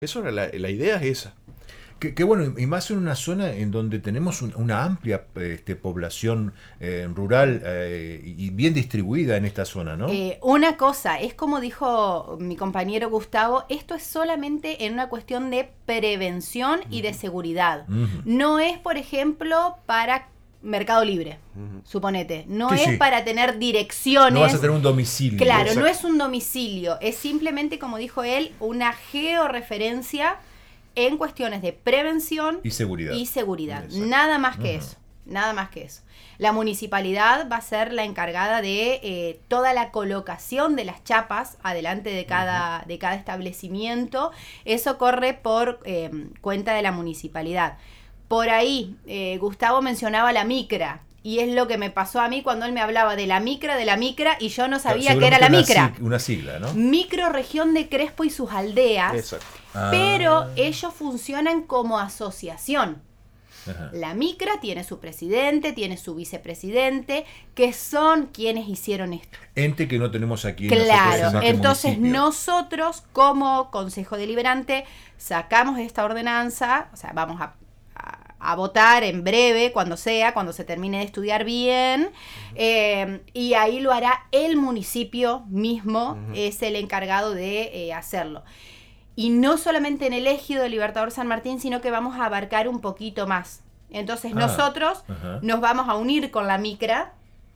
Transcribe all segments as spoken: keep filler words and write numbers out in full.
Eso era la, la idea es esa. Que, que bueno, y más en una zona en donde tenemos un, una amplia este, población eh, rural eh, y bien distribuida en esta zona, ¿no? Eh, una cosa, es como dijo mi compañero Gustavo, esto es solamente en una cuestión de prevención uh-huh. y de seguridad. Uh-huh. No es, por ejemplo, para Mercado Libre, uh-huh. suponete. No sí, es sí. para tener direcciones. No vas a tener un domicilio. Claro, exacto. No es un domicilio. Es simplemente, como dijo él, una georreferencia en cuestiones de prevención y seguridad. Y seguridad. Nada más que uh-huh. eso. Nada más que eso. La municipalidad va a ser la encargada de eh, toda la colocación de las chapas adelante de cada, uh-huh. de cada establecimiento. Eso corre por eh, cuenta de la municipalidad. Por ahí, eh, Gustavo mencionaba la micra. Y es lo que me pasó a mí cuando él me hablaba de la micra, de la micra, y yo no sabía qué era la una micra. Sig- una sigla, ¿no? Microrregión de Crespo y sus aldeas. Exacto. Ah. Pero ellos funcionan como asociación. Ajá. La micra tiene su presidente, tiene su vicepresidente, que son quienes hicieron esto. Ente que no tenemos aquí. Claro, en entonces nosotros como Consejo Deliberante sacamos esta ordenanza, o sea, vamos a, a, a votar en breve, cuando sea, cuando se termine de estudiar bien, uh-huh. eh, y ahí lo hará el municipio mismo, uh-huh. es el encargado de eh, hacerlo. Y no solamente en el ejido de Libertador San Martín, sino que vamos a abarcar un poquito más. Entonces ah, nosotros uh-huh. nos vamos a unir con la micra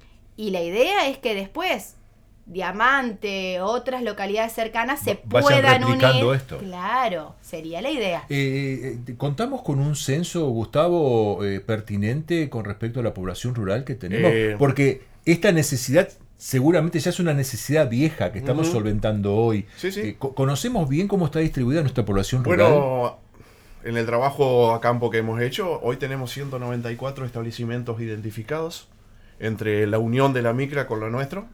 y la idea es que después Diamante, otras localidades cercanas se Vayan puedan replicando unir. Esto. Claro, sería la idea. Eh, eh, ¿Contamos con un censo, Gustavo, eh, pertinente con respecto a la población rural que tenemos? Eh, Porque esta necesidad... seguramente ya es una necesidad vieja que estamos uh-huh. solventando hoy. Sí, sí. Eh, ¿Conocemos bien cómo está distribuida nuestra población rural? Bueno, en el trabajo a campo que hemos hecho, hoy tenemos ciento noventa y cuatro establecimientos identificados entre la unión de la micra con lo nuestro,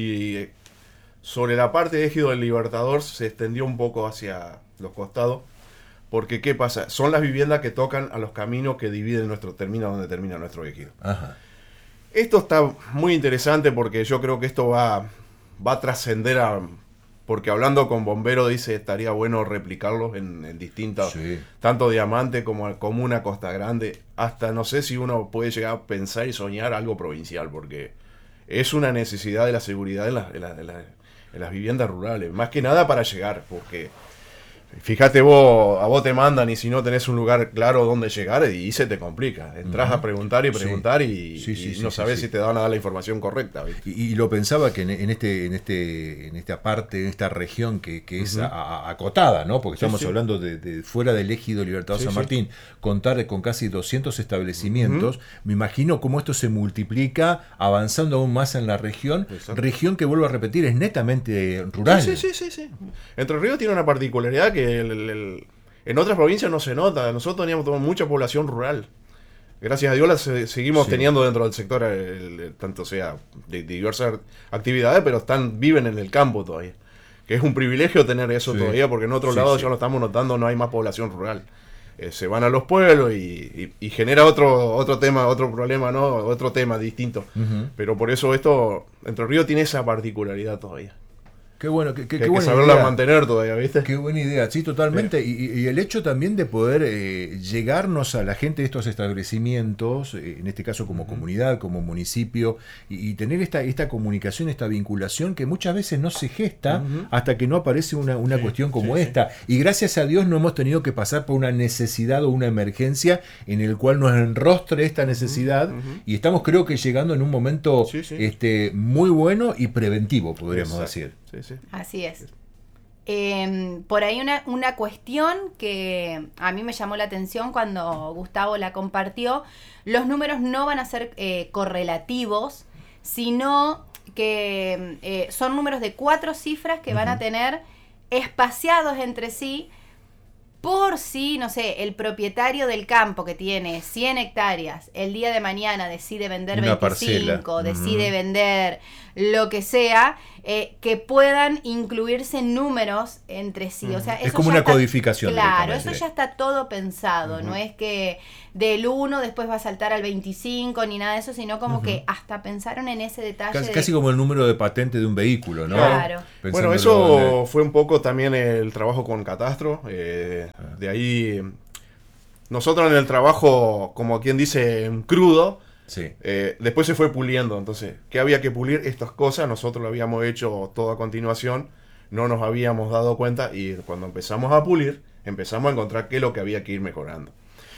y sobre la parte de Ejido del Libertador se extendió un poco hacia los costados, porque ¿qué pasa? Son las viviendas que tocan a los caminos que dividen nuestro, termina donde termina nuestro ejido. Ajá. Esto está muy interesante porque yo creo que esto va, va a trascender a... Porque hablando con Bombero dice estaría bueno replicarlos en, en distintos... Sí. Tanto Diamante como Comuna Costa Grande. Hasta no sé si uno puede llegar a pensar y soñar algo provincial, porque es una necesidad de la seguridad en, la, en, la, en, la, en las viviendas rurales. Más que nada para llegar, porque... Fíjate vos, a vos te mandan y si no tenés un lugar claro donde llegar y se te complica. Entrás uh-huh. a preguntar y preguntar sí. y, sí, sí, y sí, no sí, sabés sí, si sí. te van a dar la información correcta. Y, y lo pensaba que en, en este, en este, en esta parte, en esta región que, que es uh-huh. a, a, acotada, ¿no? Porque estamos sí, sí. hablando de, de fuera del ejido Libertador sí, San Martín, sí. contar con casi doscientos establecimientos. Uh-huh. Me imagino cómo esto se multiplica avanzando aún más en la región. Exacto. Región que, vuelvo a repetir, es netamente rural. Sí, sí, sí, sí, sí. Entre Ríos tiene una particularidad que El, el, el, en otras provincias no se nota. Nosotros teníamos mucha población rural. Gracias a Dios la se, seguimos sí. teniendo dentro del sector, el, el, tanto sea de, de diversas actividades, pero están viven en el campo todavía. Que es un privilegio tener eso sí. todavía, porque en otros sí, lados sí. ya lo estamos notando, no hay más población rural. Eh, se van a los pueblos y, y, y genera otro otro tema, otro problema, ¿no? Otro tema distinto. Uh-huh. Pero por eso esto, Entre Ríos tiene esa particularidad todavía. Qué bueno, qué, qué, que qué hay que saberla idea. mantener todavía, ¿viste? Qué buena idea, sí, totalmente. Y, y el hecho también de poder eh, llegarnos a la gente de estos establecimientos, eh, en este caso como uh-huh. comunidad, como municipio, y, y tener esta, esta comunicación, esta vinculación que muchas veces no se gesta uh-huh. hasta que no aparece una, una sí, cuestión como sí, esta. Sí. Y gracias a Dios no hemos tenido que pasar por una necesidad o una emergencia en el cual nos enrostre esta necesidad uh-huh. y estamos creo que llegando en un momento sí, sí. este muy bueno y preventivo, podríamos Exacto. decir. Sí, sí. Así es. Eh, por ahí una, una cuestión que a mí me llamó la atención cuando Gustavo la compartió, los números no van a ser eh, correlativos, sino que eh, son números de cuatro cifras que uh-huh. van a tener espaciados entre sí, por si, no sé, el propietario del campo que tiene cien hectáreas, el día de mañana decide vender Una veinticinco, parcela. decide Uh-huh. vender lo que sea, eh, que puedan incluirse números entre sí. Uh-huh. O sea, es eso como ya una está, codificación. Claro, eso ya está todo pensado. Uh-huh. No es que del uno después va a saltar al veinticinco, ni nada de eso, sino como uh-huh. que hasta pensaron en ese detalle. Casi, de... casi como el número de patente de un vehículo, ¿no? Claro. Bueno, eso fue un poco también el trabajo con Catastro. Eh, ah. De ahí, nosotros en el trabajo, como quien dice, en crudo, sí. eh, después se fue puliendo. Entonces, ¿qué había que pulir? Estas cosas, nosotros lo habíamos hecho todo a continuación, no nos habíamos dado cuenta y cuando empezamos a pulir, empezamos a encontrar qué es lo que había que ir mejorando.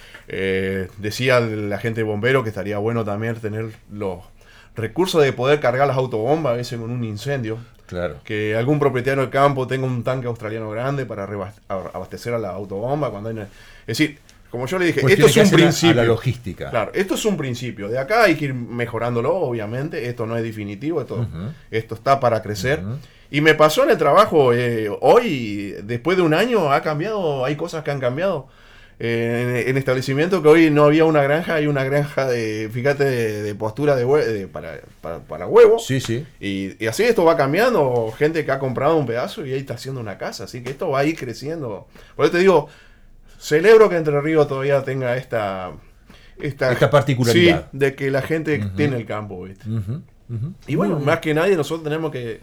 Eh, decía la gente de bombero que estaría bueno también tener los recursos de poder cargar las autobombas a veces con un incendio. Claro. Que algún propietario del campo tenga un tanque australiano grande para abastecer a la autobomba. Cuando hay... Es decir, como yo le dije, pues esto es un principio. A la logística. Claro, esto es un principio. De acá hay que ir mejorándolo, obviamente. Esto no es definitivo, esto, uh-huh. esto está para crecer. Uh-huh. Y me pasó en el trabajo, eh, hoy, después de un año, ha cambiado, hay cosas que han cambiado. Eh, en, en establecimiento que hoy no había una granja, hay una granja de, fíjate, de, de postura de, hue- de para, para, para huevos. Sí, sí. Y, y así esto va cambiando, gente que ha comprado un pedazo y ahí está haciendo una casa, así que esto va a ir creciendo. Por eso te digo, celebro que Entre Ríos todavía tenga esta esta, esta particularidad. Sí, de que la gente uh-huh. tiene el campo, ¿viste? Uh-huh. Uh-huh. Y bueno, uh-huh. más que nadie nosotros tenemos que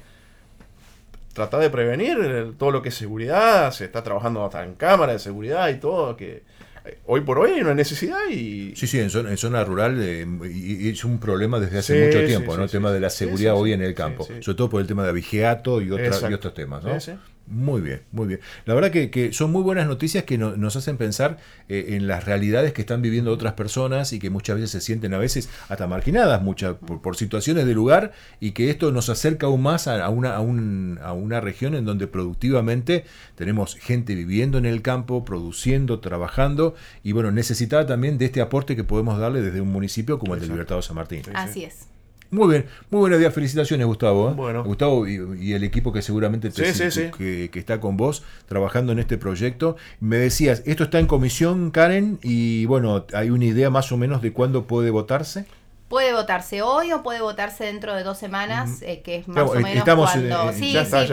tratar de prevenir todo lo que es seguridad. Se está trabajando hasta en cámara de seguridad y todo, que hoy por hoy hay una necesidad y... Sí, sí, en zona, en zona rural eh, y, y es un problema desde hace sí, mucho tiempo, sí, ¿no? Sí, el tema sí, de la seguridad sí, sí, hoy sí, en el campo, sí, sí. sobre todo por el tema de abigeato y, otra, y otros temas, ¿no? Sí, sí. Muy bien, muy bien. La verdad que, que son muy buenas noticias que no, nos hacen pensar eh, en las realidades que están viviendo otras personas y que muchas veces se sienten a veces hasta marginadas muchas por, por situaciones de lugar, y que esto nos acerca aún más a, a, una, a, un, a una región en donde productivamente tenemos gente viviendo en el campo, produciendo, trabajando, y bueno, necesitada también de este aporte que podemos darle desde un municipio como el de Libertador San Martín. Sí, Así sí. es. Muy bien, muy buena idea, felicitaciones Gustavo. ¿eh? Bueno. Gustavo y, y el equipo que seguramente te, sí, sí, sí. Que, que está con vos trabajando en este proyecto. Me decías, esto está en comisión, Karen, y bueno, ¿hay una idea más o menos de cuándo puede votarse? Puede votarse hoy o puede votarse dentro de dos semanas, uh-huh. eh, que es más claro, o menos estamos, cuando... Eh, sí, ya está, sí. ya.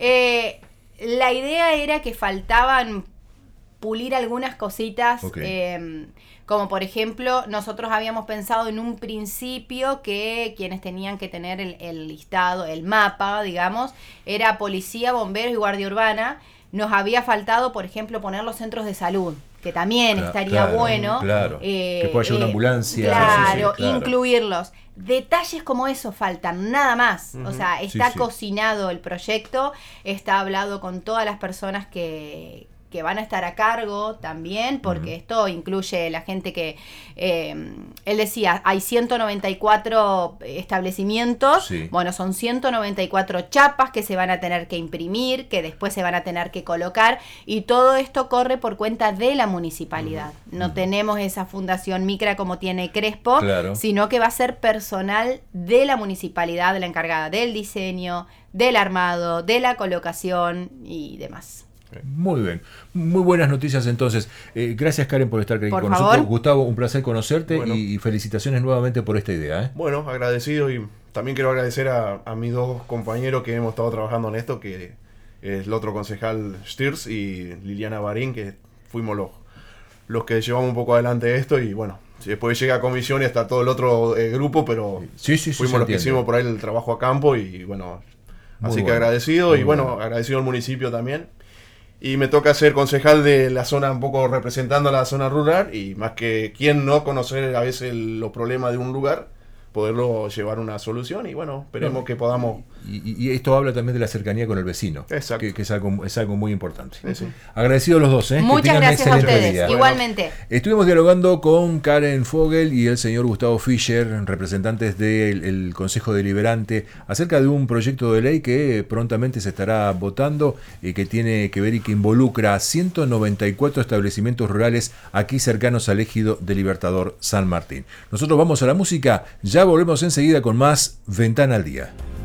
Eh, la idea era que faltaban pulir algunas cositas, okay. eh, como por ejemplo, nosotros habíamos pensado en un principio que quienes tenían que tener el, el listado, el mapa, digamos, era policía, bomberos y guardia urbana. Nos había faltado, por ejemplo, poner los centros de salud, que también claro, estaría claro, bueno. Claro, eh, que pueda llevar eh, una ambulancia. Claro, sí, sí, claro, incluirlos. Detalles como eso faltan, nada más. Uh-huh. O sea, está sí, sí. cocinado el proyecto, está hablado con todas las personas que... que van a estar a cargo también, porque uh-huh. esto incluye la gente que, eh, él decía, hay ciento noventa y cuatro establecimientos, sí. bueno, son ciento noventa y cuatro chapas que se van a tener que imprimir, que después se van a tener que colocar, y todo esto corre por cuenta de la municipalidad. Uh-huh. No uh-huh. tenemos esa fundación micra como tiene Crespo, claro. sino que va a ser personal de la municipalidad, la encargada del diseño, del armado, de la colocación y demás. Muy bien, muy buenas noticias entonces. Eh, gracias Karen por estar aquí por con favor. nosotros. Gustavo, un placer conocerte bueno. y, y felicitaciones nuevamente por esta idea. ¿eh? Bueno, agradecido, y también quiero agradecer a, a mis dos compañeros que hemos estado trabajando en esto, que es el otro concejal Stiers y Liliana Barín, que fuimos los, los que llevamos un poco adelante esto, y bueno, después llega a comisión y está todo el otro eh, grupo, pero sí, sí, sí, fuimos los que hicimos por ahí el trabajo a campo, y bueno, muy así bueno, que agradecido, y bueno, bueno, agradecido al municipio también. Y me toca ser concejal de la zona, un poco representando a la zona rural, y más que quien no conocer a veces el, los problemas de un lugar, poderlo llevar una solución, y bueno, esperemos no, que podamos... Y, y esto habla también de la cercanía con el vecino, exacto. que, que es, algo, es algo muy importante. Sí, sí. Agradecidos los dos. ¿eh? Muchas gracias a ustedes, día. Igualmente. Bueno, estuvimos dialogando con Karen Fogel y el señor Gustavo Fischer, representantes del el Consejo Deliberante, acerca de un proyecto de ley que prontamente se estará votando y que tiene que ver y que involucra a ciento noventa y cuatro establecimientos rurales aquí cercanos al ejido de Libertador San Martín. Nosotros vamos a la música, ya volvemos enseguida con más Ventana al Día.